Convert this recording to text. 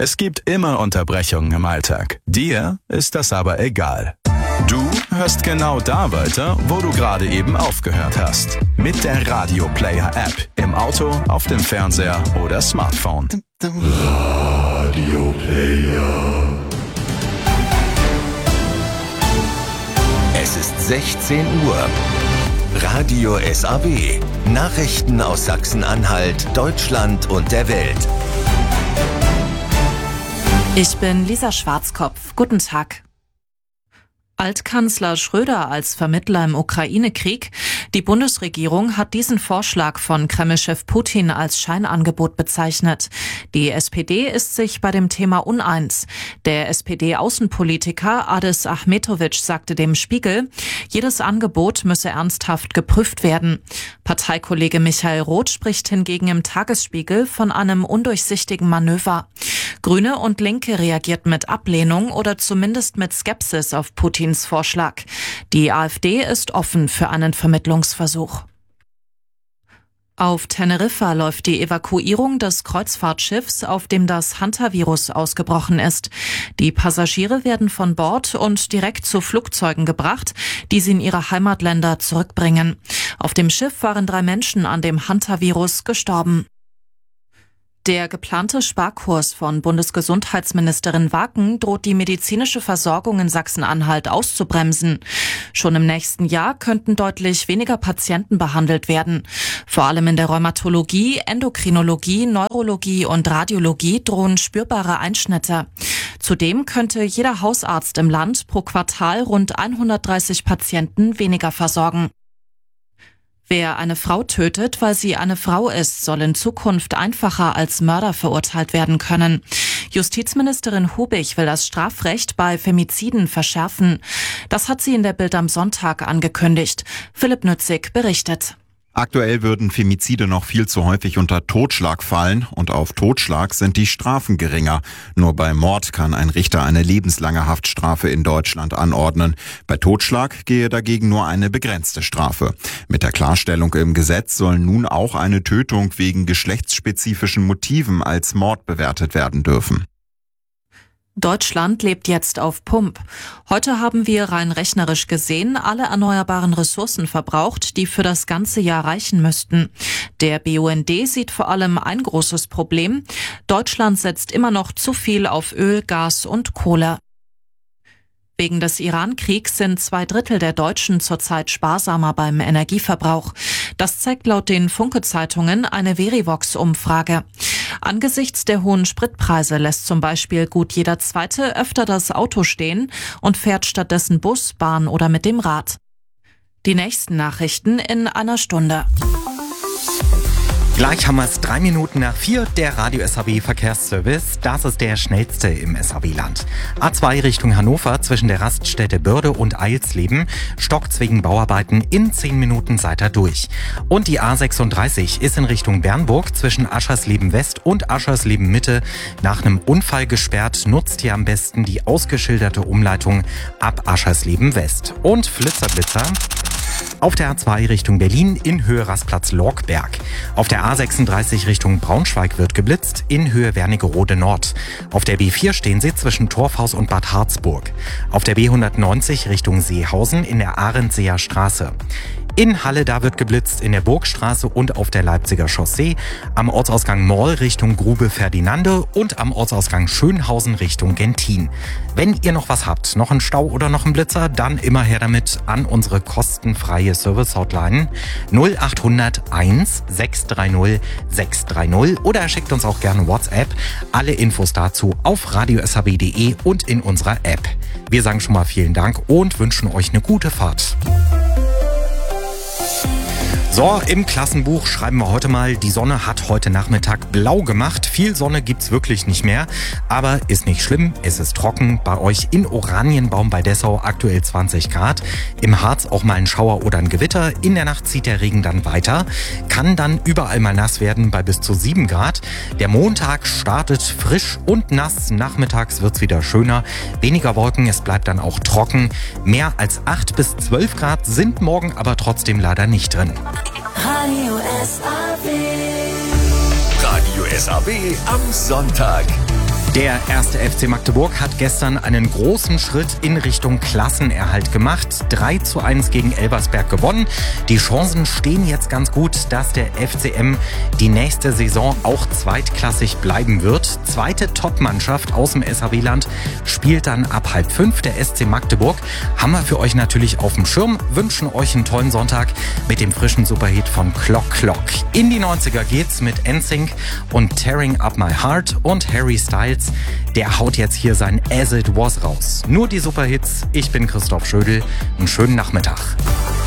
Es gibt immer Unterbrechungen im Alltag. Dir ist das aber egal. Du hörst genau da weiter, wo du gerade eben aufgehört hast. Mit der Radio Player App. Im Auto, auf dem Fernseher oder Smartphone. Radio Player. Es ist 16 Uhr. Radio SAW. Nachrichten aus Sachsen-Anhalt, Deutschland und der Welt. Ich bin Lisa Schwarzkopf. Guten Tag. Altkanzler Schröder als Vermittler im Ukraine-Krieg. Die Bundesregierung hat diesen Vorschlag von Kreml-Chef Putin als Scheinangebot bezeichnet. Die SPD ist sich bei dem Thema uneins. Der SPD-Außenpolitiker Adis Ahmetovic sagte dem Spiegel, jedes Angebot müsse ernsthaft geprüft werden. Parteikollege Michael Roth spricht hingegen im Tagesspiegel von einem undurchsichtigen Manöver. Grüne und Linke reagierten mit Ablehnung oder zumindest mit Skepsis auf Putins Vorschlag. Die AfD ist offen für einen Vermittlungsversuch. Auf Teneriffa läuft die Evakuierung des Kreuzfahrtschiffs, auf dem das Hantavirus ausgebrochen ist. Die Passagiere werden von Bord und direkt zu Flugzeugen gebracht, die sie in ihre Heimatländer zurückbringen. Auf dem Schiff waren 3 Menschen an dem Hantavirus gestorben. Der geplante Sparkurs von Bundesgesundheitsministerin Waken droht die medizinische Versorgung in Sachsen-Anhalt auszubremsen. Schon im nächsten Jahr könnten deutlich weniger Patienten behandelt werden. Vor allem in der Rheumatologie, Endokrinologie, Neurologie und Radiologie drohen spürbare Einschnitte. Zudem könnte jeder Hausarzt im Land pro Quartal rund 130 Patienten weniger versorgen. Wer eine Frau tötet, weil sie eine Frau ist, soll in Zukunft einfacher als Mörder verurteilt werden können. Justizministerin Hubig will das Strafrecht bei Femiziden verschärfen. Das hat sie in der Bild am Sonntag angekündigt. Philipp Nützig berichtet. Aktuell würden Femizide noch viel zu häufig unter Totschlag fallen und auf Totschlag sind die Strafen geringer. Nur bei Mord kann ein Richter eine lebenslange Haftstrafe in Deutschland anordnen. Bei Totschlag gehe dagegen nur eine begrenzte Strafe. Mit der Klarstellung im Gesetz soll nun auch eine Tötung wegen geschlechtsspezifischen Motiven als Mord bewertet werden dürfen. Deutschland lebt jetzt auf Pump. Heute haben wir rein rechnerisch gesehen alle erneuerbaren Ressourcen verbraucht, die für das ganze Jahr reichen müssten. Der BUND sieht vor allem ein großes Problem. Deutschland setzt immer noch zu viel auf Öl, Gas und Kohle. Wegen des Iran-Kriegs sind 2/3 der Deutschen zurzeit sparsamer beim Energieverbrauch. Das zeigt laut den Funke-Zeitungen eine Verivox-Umfrage. Angesichts der hohen Spritpreise lässt zum Beispiel gut jeder Zweite öfter das Auto stehen und fährt stattdessen Bus, Bahn oder mit dem Rad. Die nächsten Nachrichten in einer Stunde. Gleich haben wir es 3 Minuten nach 4, der Radio SAW Verkehrsservice. Das ist der schnellste im SAW-Land. A2 Richtung Hannover zwischen der Raststätte Börde und Eilsleben stockt's wegen Bauarbeiten. In 10 Minuten seid ihr durch. Und die A36 ist in Richtung Bernburg zwischen Aschersleben West und Aschersleben Mitte nach einem Unfall gesperrt. Nutzt ihr am besten die ausgeschilderte Umleitung ab Aschersleben West. Und Flitzer. Auf der A2 Richtung Berlin in Höhe Rastplatz Lorkberg. Auf der A36 Richtung Braunschweig wird geblitzt in Höhe Wernigerode Nord. Auf der B4 stehen sie zwischen Torfhaus und Bad Harzburg. Auf der B190 Richtung Seehausen in der Arendseer Straße. In Halle, da wird geblitzt in der Burgstraße und auf der Leipziger Chaussee, am Ortsausgang Moll Richtung Grube Ferdinande und am Ortsausgang Schönhausen Richtung Gentin. Wenn ihr noch was habt, noch einen Stau oder noch einen Blitzer, dann immer her damit an unsere kostenfreie Service-Hotline 0800 1 630 630 oder schickt uns auch gerne WhatsApp. Alle Infos dazu auf radiosab.de und in unserer App. Wir sagen schon mal vielen Dank und wünschen euch eine gute Fahrt. So, im Klassenbuch schreiben wir heute mal, die Sonne hat heute Nachmittag blau gemacht. Viel Sonne gibt's wirklich nicht mehr, aber ist nicht schlimm, es ist trocken. Bei euch in Oranienbaum bei Dessau aktuell 20 Grad. Im Harz auch mal ein Schauer oder ein Gewitter. In der Nacht zieht der Regen dann weiter. Kann dann überall mal nass werden bei bis zu 7 Grad. Der Montag startet frisch und nass. Nachmittags wird's wieder schöner. Weniger Wolken, es bleibt dann auch trocken. Mehr als 8 bis 12 Grad sind morgen aber trotzdem leider nicht drin. Radio SAW. Radio SAW am Sonntag. Der erste FC Magdeburg hat gestern einen großen Schritt in Richtung Klassenerhalt gemacht. 3:1 gegen Elversberg gewonnen. Die Chancen stehen jetzt ganz gut, dass der FCM die nächste Saison auch zweitklassig bleiben wird. Zweite Topmannschaft aus dem SHW-Land spielt dann ab 4:30 der SC Magdeburg. Haben wir für euch natürlich auf dem Schirm. Wünschen euch einen tollen Sonntag mit dem frischen Superhit von Clock Clock. In die 90er geht's mit NSYNC und Tearing Up My Heart und Harry Styles. Der haut jetzt hier sein As It Was raus. Nur die Superhits. Ich bin Christoph Schödel. Einen schönen Nachmittag.